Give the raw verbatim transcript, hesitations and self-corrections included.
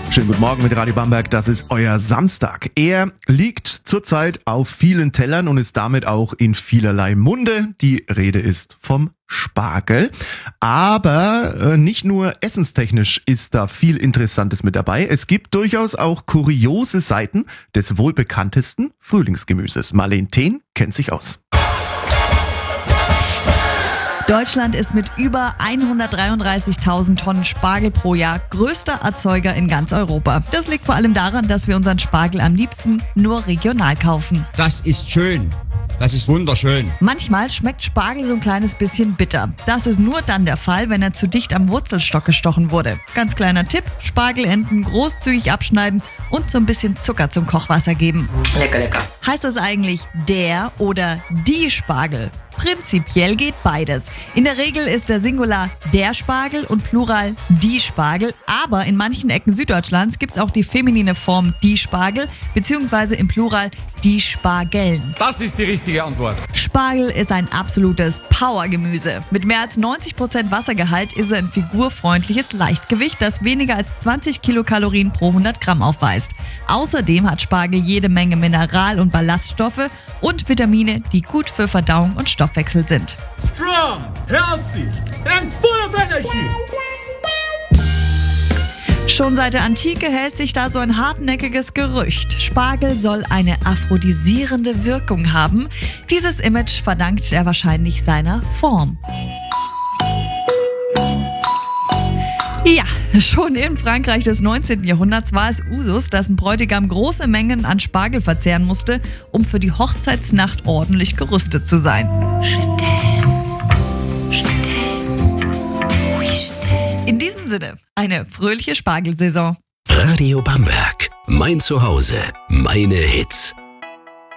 Schönen guten Morgen mit Radio Bamberg, das ist euer Samstag. Er liegt zurzeit auf vielen Tellern und ist damit auch in vielerlei Munde. Die Rede ist vom Spargel. Aber äh, nicht nur essenstechnisch ist da viel Interessantes mit dabei. Es gibt durchaus auch kuriose Seiten des wohl bekanntesten Frühlingsgemüses. Marlene Thehn kennt sich aus. Deutschland ist mit über hundertdreiunddreißigtausend Tonnen Spargel pro Jahr größter Erzeuger in ganz Europa. Das liegt vor allem daran, dass wir unseren Spargel am liebsten nur regional kaufen. Das ist schön. Das ist wunderschön. Manchmal schmeckt Spargel so ein kleines bisschen bitter. Das ist nur dann der Fall, wenn er zu dicht am Wurzelstock gestochen wurde. Ganz kleiner Tipp, Spargelenden großzügig abschneiden und so ein bisschen Zucker zum Kochwasser geben. Lecker, lecker. Heißt das eigentlich der oder die Spargel? Prinzipiell geht beides. In der Regel ist der Singular der Spargel und Plural die Spargel, aber in manchen Ecken Süddeutschlands gibt es auch die feminine Form die Spargel, beziehungsweise im Plural die Spargeln. Das ist die richtige Antwort. Spargel ist ein absolutes Powergemüse. Mit mehr als neunzig Prozent Wassergehalt ist er ein figurfreundliches Leichtgewicht, das weniger als zwanzig Kilokalorien pro hundert Gramm aufweist. Außerdem hat Spargel jede Menge Mineral- und Ballaststoffe und Vitamine, die gut für Verdauung und Stoffwechsel sind. Strong, healthy and full of energy. Schon seit der Antike hält sich da so ein hartnäckiges Gerücht. Spargel soll eine aphrodisierende Wirkung haben. Dieses Image verdankt er wahrscheinlich seiner Form. Ja, schon in Frankreich des neunzehnten Jahrhunderts war es Usus, dass ein Bräutigam große Mengen an Spargel verzehren musste, um für die Hochzeitsnacht ordentlich gerüstet zu sein. In diesem Sinne, eine fröhliche Spargelsaison. Radio Bamberg, mein Zuhause, meine Hits.